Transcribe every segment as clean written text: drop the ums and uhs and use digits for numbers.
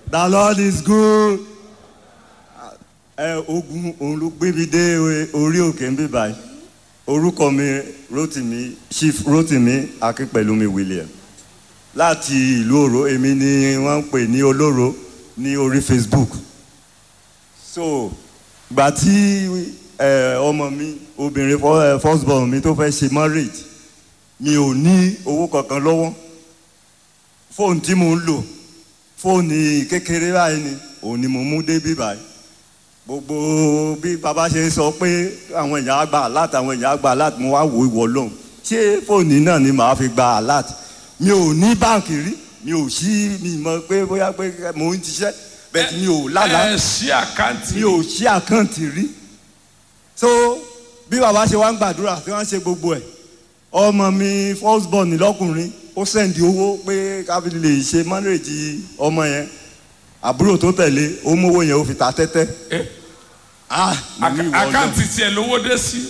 The Lord is good. Ogun òun ló gbé mi dé orí òkè ń bí báyìí. Orúkọ mi Rotimi, Chief Rotimi Akínpẹ̀lúmi William. Láti ìlú Òró, èmi ni wọ́n ń pè ní Olóró ní orí Facebook. So, gbà tí ọmọ mi obìnrin first born mi tó fẹ́ ṣe marriage, mi ò ní owó kankan lọ́wọ́. Fóònù tí mo ń lò, fóònù kékeré báyìí ni, òun ni mo mú dé bí báyìí. Gbogbo bí bàbá ṣe sọ pé àwọn èèyàn á gba alert, àwọn èèyàn á gba alert, mo wá wo ìwọ lóhùn. Ṣé fóònù náà ni màá fi gba alert? Mi ò ní báǹkì rí, mi ò sí, mi mọ̀ pé bóyá pé mo ń ṣiṣẹ́, bẹ́ẹ̀ mi ò lálàá. Mi ò ṣí àkáǹtì rí. So bí bàbá ṣe wá ń gbàdúrà tí wọ́n ṣe gbogbo ẹ̀, ọmọ mi first born lọ́kùnrin ó sẹ́ndì owó pé kábí lè ṣe marriage ọmọ yẹn. Àbúrò tó tẹ̀lé ó mówó yẹn ó fi ta tẹ́tẹ́. Àkáǹtì tiẹ̀ lówó dé sí.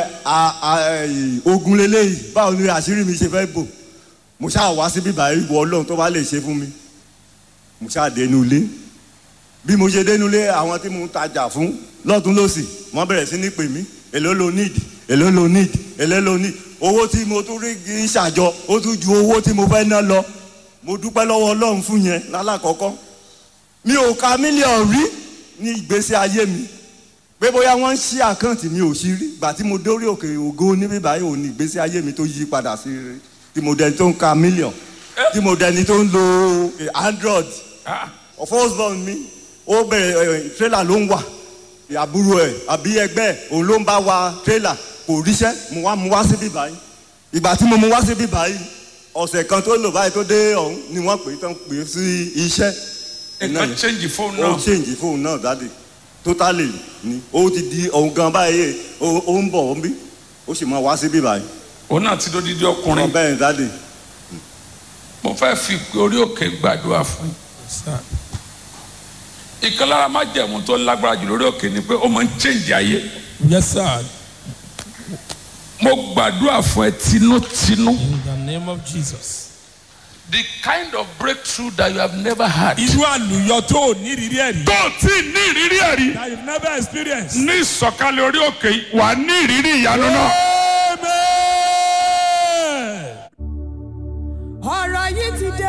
Ogun leléyìí, báwo ni àṣírí mi ṣe fẹ́ bò? Mo ṣáà wá síbí báyìí, ìwọ Ọlọ́run tó bá lè ṣe fún mi. Mo ṣáà dénú ilé. Bí mo ṣe dénú ilé, àwọn tí mo ń tajà fún lọ́tún lọ́sì, wọ́n bẹ̀rẹ̀ sí ní pè mí. Èló lo need, èló lo need, èló lo need. Owó tí mo tún rí ń ṣàjọ, ó tún ju owó tí mo fẹ́ ná lọ. Mo dúpẹ́ lọ́wọ́ Ọlọ́run fún yẹn lálákọ̀ọ́kọ́. Mi ò ka mílíọ̀nù rí ní ìgbésí ayé mi. Pé bóyá wọ́n ń ṣí àkáǹtì mi ò sí rí. Gbà tí mo dórí òkè ògo níbí báyìí ò ní ìgbésí ayé mi tó yí padà sí rí. Tí mo dẹni tó ń ka mílíọ̀nù. Tí mo dẹni tó ń lo Android. First born mi, ó bẹ̀rẹ̀ trailer ló ń wà. Àbúrò ẹ̀ àbí ẹgbẹ́ ẹ̀ òun ló ń bá wa trailer, kò ríṣẹ́. Mo wá síbí báyìí. Ìgbà tí mo mú wá síbí báyìí, ọ̀sẹ̀ kan tó lò báyìí tó dé ọ̀hún ni wọ́n pè é tán pè é sí iṣẹ́. Nǹkan change fóònù náà. Ó change fóònù náà dáadé. Totally ni. Ó ti di ọ̀hún gan báyìí, ó ń bọ̀ ó ń bí. Ó sì máa wá síbí báyìí. Òun náà ti dódídí ọkùnrin. Bẹ́ẹ̀ ni dáadé. Mo fẹ́ fi orí òkè gbàdúrà fún yín. Ìkan lára májẹ̀mú tó lágbára jù lórí òkè ni pé ó máa ń change ayé. Yes, sir. Mo gbàdúrà fún ẹ tinútinú. In the name of Jesus. The kind of breakthrough that you have never had. Irú àlùyọ tó ò ní ìrírí ẹ̀rí. Tó tí ní ìrírí ẹ̀rí. That you've never experienced. Ní ìsọ̀kalẹ̀ orí òkè wà ní ìrírí ìyanu náà. Amen. Ọ̀rọ̀ yìí ti dé.